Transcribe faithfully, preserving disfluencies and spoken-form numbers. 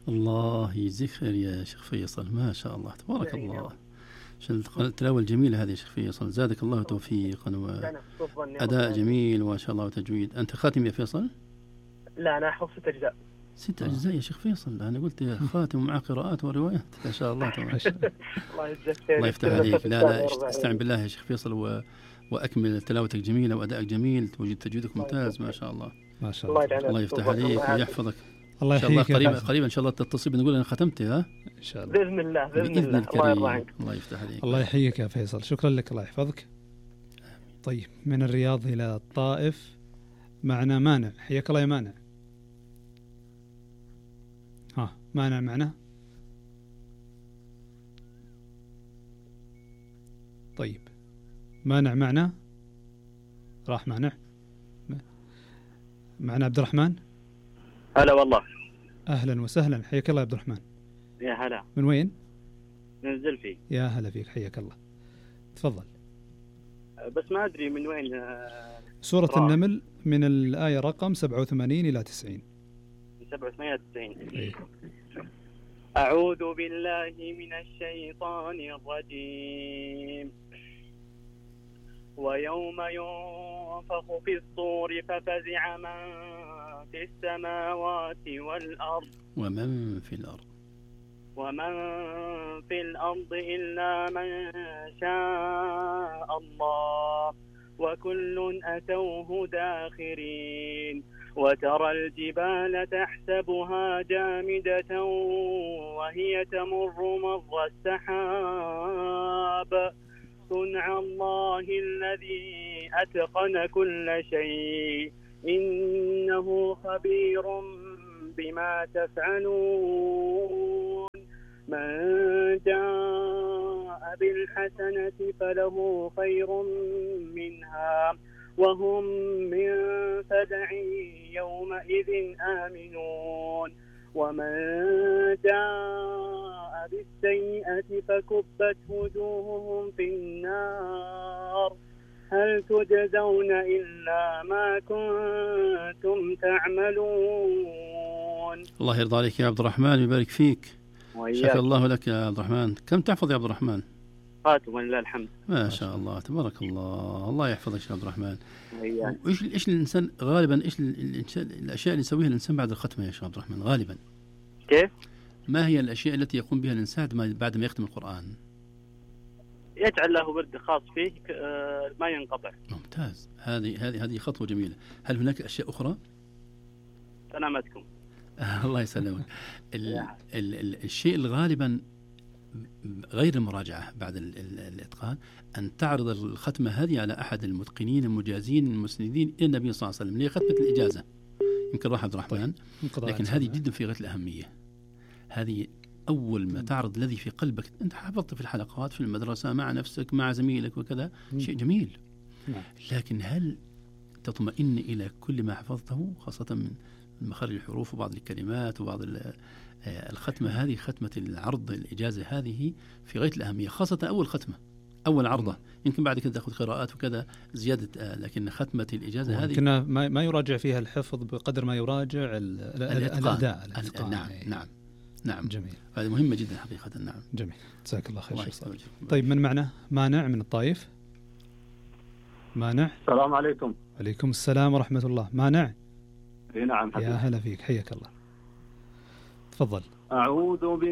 الله يجزيك خير يا شيخ فيصل، ما شاء الله تبارك الله. التلاوة الجميلة هذه يا شيخ فيصل، زادك الله توفيقا وأداء جميل وما شاء الله وتجويد. أنت خاتم يا فيصل؟ لا أنا أحفظ ست أجزاء. ست أجزاء يا شيخ فيصل؟ أنا قلت خاتم ومع قراءات وروايات. ما شاء الله تبارك الله يجزاك خير. الله يفتح عليك. لا لا استعن بالله يا شيخ فيصل و... وأكمل تلاوتك جميلة وأدائك جميل، توجد تجويدك ممتاز ما شاء الله. ما شاء الله. الله, الله يفتح عليك ويحفظك. الله إن شاء الله يحييك. قريبا قريبا إن شاء الله تتصل بنقول أنا ختمت. ها إن شاء الله بإذن الله بإذن, بإذن الله. الكريم. الله يرضى عنك. الله يفتح عليك. الله يحييك يا فيصل، شكرا لك، الله يحفظك. طيب من الرياض إلى الطائف معنا مانع. حياك الله يا مانع. ها مانع معنا. طيب مانع معنا، راح مانع. معنا عبد الرحمن. هلا والله. أهلا وسهلا، حياك الله يا عبد الرحمن. يا هلا. من وين؟ من الزلفي. يا هلا فيك، حياك الله، تفضل. بس ما أدري من وين. سورة راح. النمل من الآية رقم سبعة وثمانين إلى تسعين. سبعة وثمانين إلى تسعين. إيه. أعوذ بالله من الشيطان الرجيم. ويوم ينفخ في الصور ففزع من في السماوات والأرض ومن في الأرض ومن في الأرض إلا من شاء الله وكل أتوه داخرين. وترى الجبال تحسبها جامدة وهي تمر مر السحاب صنع الله الذي أتقن كل شيء إنه خبير بما تفعلون. من جاء بالحسنة فله خير منها وهم من فزع يومئذ آمنون. ومن جاء بالسيئة فكبت وجوههم في النار هل تجزون إلا ما كنتم تعملون. الله يرضى عليك يا عبد الرحمن ويبارك فيك. وإياك. شكر الله لك يا عبد الرحمن. كم تحفظ يا عبد الرحمن؟ خاتم ولله الحمد. ما شاء الله تبارك الله. الله يحفظك يا عبد الرحمن. وإياك. ايش ايش الانسان غالبا ايش الاشياء اللي يسويها الانسان بعد الختمه يا شيخ عبد الرحمن غالبا؟ كيف؟ ما هي الاشياء التي يقوم بها الانسان بعد ما يختم القرآن؟ يجعل له ورد خاص فيه ما ينقطع. ممتاز. هذه هذه هذه خطوة جميلة. هل هناك أشياء أخرى؟ سلامتكم. الله يسلمك. ال ال ال الشيء الغالبا غير المراجعة بعد ال ال الإتقان أن تعرض الختمة هذه على أحد المتقنين المجازين المسندين إلى النبي صلى الله عليه وسلم لختمة الإجازة. يمكن راح عبد الرحمن، لكن هذه جدا في غاية الأهمية. هذه أول ما تعرض الذي في قلبك. أنت حفظت في الحلقات في المدرسة مع نفسك مع زميلك وكذا، شيء جميل، لكن هل تطمئن إلى كل ما حفظته خاصة من مخارج الحروف وبعض الكلمات وبعض الختمة هذه؟ ختمة العرض الإجازة هذه في غاية الأهمية، خاصة أول ختمة أول عرضة. يمكن بعد كده تأخذ قراءات وكذا زيادة، لكن ختمة الإجازة هذه يمكن ما يراجع فيها الحفظ بقدر ما يراجع الأداء. الإتقان. نعم نعم نعم. جميل. هذه مهمة جدا حقيقة. نعم. جميل. جزاك الله خير. الله طيب من معنا؟ مانع من الطائف. مانع. السلام عليكم. عليكم السلام ورحمة الله. مانع. نعم. يا هلا فيك، حياك الله، تفضل. أعوذ